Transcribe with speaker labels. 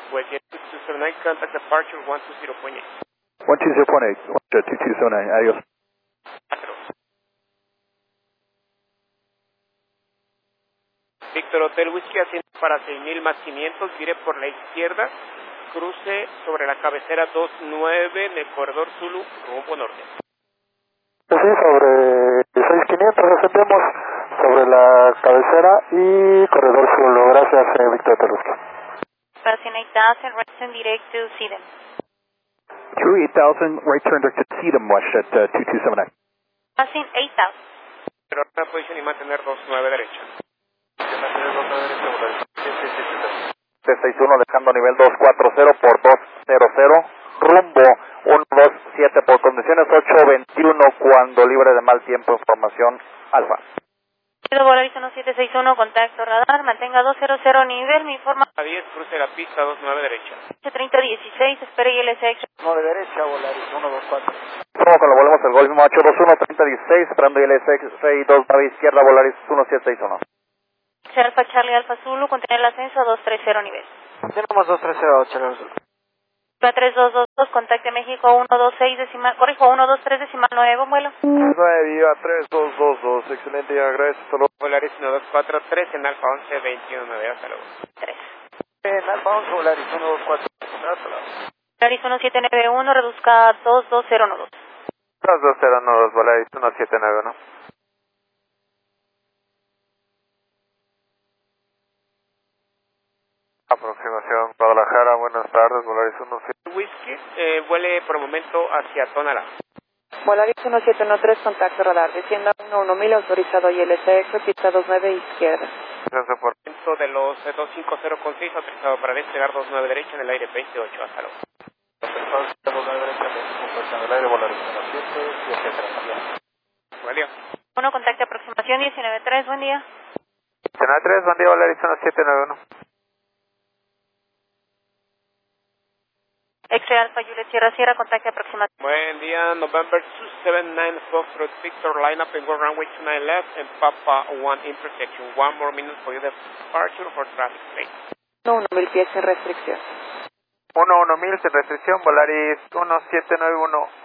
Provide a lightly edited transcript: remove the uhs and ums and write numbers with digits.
Speaker 1: West 2279, contact departure 120.8.
Speaker 2: 120.8, 2279, adiós.
Speaker 1: Víctor Hotel Whisky asciende para 6.000 más 500, vire por la izquierda, cruce sobre la cabecera 29 en el corredor Zulu, rumbo norte.
Speaker 2: Sí, sobre 6500 ascendemos sobre la cabecera y corredor Zulu. Gracias, Víctor Hotel Whisky.
Speaker 3: Passing 8000, right turn direct to Sedem.
Speaker 2: True 8000, right turn direct to Sedem, West at 2279.
Speaker 3: Passing 8000.
Speaker 1: Pero una posición y mantener 29 derecha.
Speaker 2: 61 dejando nivel 240 por 200, rumbo 127 por condiciones 821 cuando libre de mal tiempo, información Alfa.
Speaker 3: Volaris 1761, contacto radar, mantenga 200 nivel, me informa.
Speaker 1: A 10, cruce la pista 29 derecha.
Speaker 3: 3016, espere ILSX.
Speaker 2: 9 derecha, Volaris 124. Como cuando volvemos el Golf 821, 3016, esperando ILSX 29 izquierda, Volaris 1761.
Speaker 3: Alfa Charlie Alfa Zulu, contener el ascenso a 230 nivel.
Speaker 2: Tenemos 230, Charlie Zulu.
Speaker 3: 3222, contacte México 126 decimal, corrijo 123 decimal 9, vuelo.
Speaker 2: 9 3222, excelente, gracias, hasta luego.
Speaker 1: Volaris 1243 en Alfa 11 219, hasta luego.
Speaker 3: 3.
Speaker 2: En Alfa 11, Volaris 124, hasta luego.
Speaker 3: Volaris 1791, reduzca a 22012.
Speaker 2: 22012, Volaris 1791. Aproximación Guadalajara, buenas tardes, Volaris 17.
Speaker 1: Whisky, vuele por momento hacia Tonalá.
Speaker 4: Volaris 1713, contacto radar, descienda 11000, autorizado ILSX, pista 29 izquierda.
Speaker 1: Gracias por momento de los 250 con 6, autorizado para despegar 29 derecha en el aire 28, hasta luego.
Speaker 2: 29 derecha, en el aire, Volaris 17, y etcétera.
Speaker 1: Buen día.
Speaker 3: 1, contacte aproximación 193, buen día.
Speaker 2: 193, buen día, Volaris 1791.
Speaker 3: X-Ray Alfa Juliet Sierra Sierra, contacte aproximación.
Speaker 1: Buen día, November 279 Foxtrot Victor, line up and go runway 29 left and Papa 1 intersection. 1 more minute for your departure for traffic plate.
Speaker 4: 1000 pies sin restricción.
Speaker 2: 1000 sin restricción, Volaris 1791.